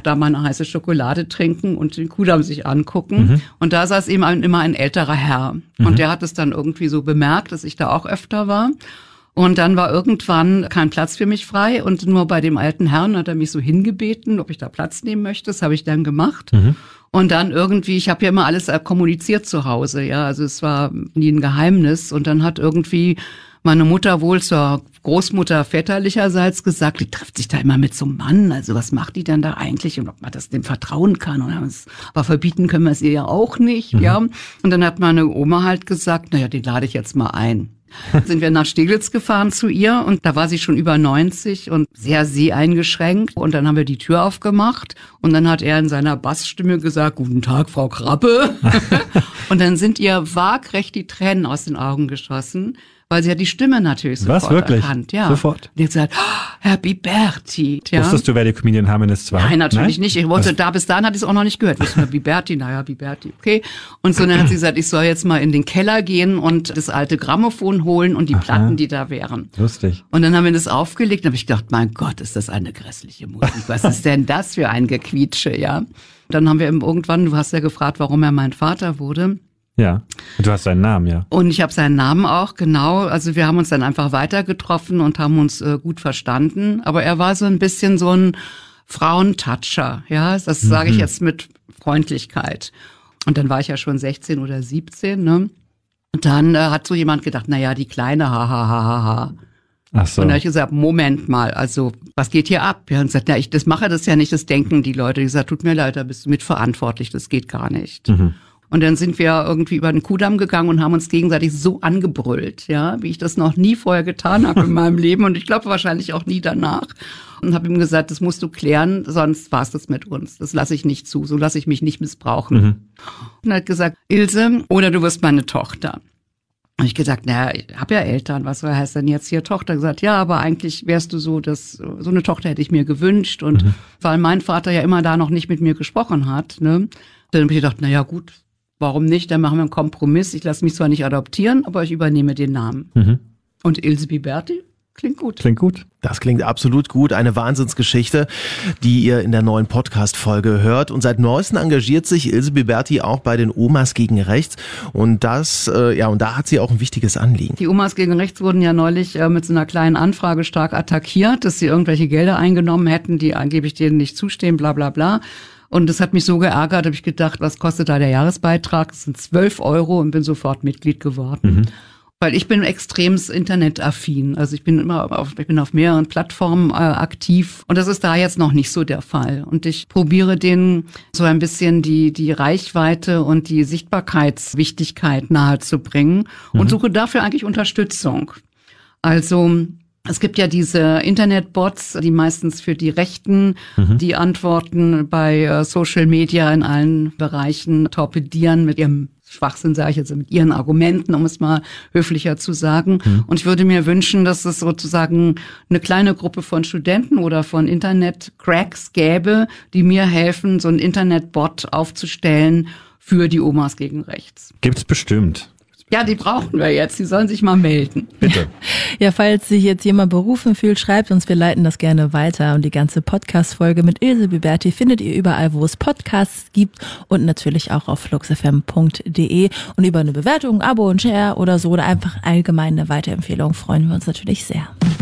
da mal eine heiße Schokolade trinken und den Kudamm sich angucken. Und da saß eben immer ein älterer Herr. Und der hat es dann irgendwie so bemerkt, dass ich da auch öfter war. Und dann war irgendwann kein Platz für mich frei und nur bei dem alten Herrn hat er mich so hingebeten, ob ich da Platz nehmen möchte. Das habe ich dann gemacht. Und dann irgendwie, ich habe ja immer alles kommuniziert zu Hause, ja, also es war nie ein Geheimnis. Und dann hat irgendwie meine Mutter wohl zur Großmutter väterlicherseits gesagt, die trifft sich da immer mit so einem Mann, also was macht die denn da eigentlich und ob man das dem vertrauen kann. Und aber verbieten können wir es ihr ja auch nicht, ja. Und dann hat meine Oma halt gesagt, naja, den lade ich jetzt mal ein. Sind wir nach Steglitz gefahren zu ihr und da war sie schon über 90 und sehr seheingeschränkt. Und dann haben wir die Tür aufgemacht und dann hat er in seiner Bassstimme gesagt, guten Tag, Frau Krabbe. Und dann sind ihr waagrecht die Tränen aus den Augen geschossen, weil sie hat die Stimme natürlich sofort erkannt. Ja. Sofort? Und die hat gesagt, oh, Herr Biberti. Ja. Wusstest du, wer die Comedian Harmonist war? Nein, natürlich nicht. Ich wollte bis dahin hatte ich es auch noch nicht gehört. Wusste Biberti, okay. Und so dann hat sie gesagt, ich soll jetzt mal in den Keller gehen und das alte Grammophon holen und die Platten, die da wären. Lustig. Und dann haben wir das aufgelegt und habe ich gedacht, mein Gott, ist das eine grässliche Musik. Was ist denn das für ein Gequietsche, ja? Dann haben wir eben irgendwann, du hast ja gefragt, warum er mein Vater wurde. Ja, du hast seinen Namen, ja. Und ich habe seinen Namen auch, genau. Also wir haben uns dann einfach weiter getroffen und haben uns gut verstanden. Aber er war so ein bisschen so ein Frauentoucher, ja. Das sage ich jetzt mit Freundlichkeit. Und dann war ich ja schon 16 oder 17, ne. Und dann hat so jemand gedacht, naja, die Kleine, ha. Ach so. Und dann habe ich gesagt, Moment mal, also was geht hier ab? Ja, und gesagt, ja, das mache das ja nicht, das denken die Leute. Ich gesagt, tut mir leid, da bist du mitverantwortlich, das geht gar nicht. Und dann sind wir irgendwie über den Kudamm gegangen und haben uns gegenseitig so angebrüllt, ja, wie ich das noch nie vorher getan habe in meinem Leben und ich glaube wahrscheinlich auch nie danach. Und habe ihm gesagt, das musst du klären, sonst war's das mit uns. Das lasse ich nicht zu, so lasse ich mich nicht missbrauchen. Und er hat gesagt, Ilse, oder du wirst meine Tochter. Und ich gesagt, naja, ich habe ja Eltern, was heißt denn jetzt hier Tochter? Gesagt, ja, aber eigentlich wärst du so eine Tochter hätte ich mir gewünscht. Und weil mein Vater ja immer da noch nicht mit mir gesprochen hat, ne, dann habe ich gedacht, naja gut, warum nicht? Dann machen wir einen Kompromiss. Ich lasse mich zwar nicht adoptieren, aber ich übernehme den Namen. Und Ilse Biberti? Klingt gut. Klingt gut. Das klingt absolut gut. Eine Wahnsinnsgeschichte, die ihr in der neuen Podcast-Folge hört. Und seit Neuestem engagiert sich Ilse Biberti auch bei den Omas gegen Rechts. Und und da hat sie auch ein wichtiges Anliegen. Die Omas gegen Rechts wurden ja neulich mit so einer kleinen Anfrage stark attackiert, dass sie irgendwelche Gelder eingenommen hätten, die angeblich denen nicht zustehen, bla bla bla. Und das hat mich so geärgert, habe ich gedacht, was kostet da der Jahresbeitrag? Das sind 12 € und bin sofort Mitglied geworden. Weil ich bin extremst internetaffin. Also ich bin auf mehreren Plattformen aktiv. Und das ist da jetzt noch nicht so der Fall. Und ich probiere denen so ein bisschen die Reichweite und die Sichtbarkeitswichtigkeit nahezubringen und suche dafür eigentlich Unterstützung. Also es gibt ja diese Internetbots, die meistens für die Rechten die Antworten bei Social Media in allen Bereichen torpedieren mit ihrem Schwachsinn, sage ich jetzt, mit ihren Argumenten, um es mal höflicher zu sagen. Und ich würde mir wünschen, dass es sozusagen eine kleine Gruppe von Studenten oder von Internet-Cracks gäbe, die mir helfen, so einen Internet-Bot aufzustellen für die Omas gegen Rechts. Gibt's bestimmt. Ja, die brauchen wir jetzt. Die sollen sich mal melden. Bitte. Ja, falls sich jetzt jemand berufen fühlt, schreibt uns. Wir leiten das gerne weiter. Und die ganze Podcast-Folge mit Ilse Biberti findet ihr überall, wo es Podcasts gibt und natürlich auch auf fluxfm.de. Und über eine Bewertung, Abo und Share oder so oder einfach allgemeine Weiterempfehlung freuen wir uns natürlich sehr.